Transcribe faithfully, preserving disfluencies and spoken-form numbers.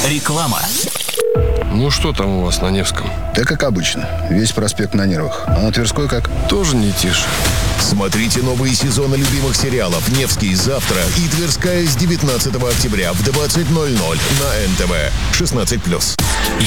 Реклама. Ну что там у вас на Невском? Да как обычно, весь проспект на нервах. А на Тверской как? Тоже не тише. Смотрите новые сезоны любимых сериалов «Невский» завтра и «Тверская» с девятнадцатого октября в двадцать ноль ноль на эн тэ вэ. шестнадцать плюс.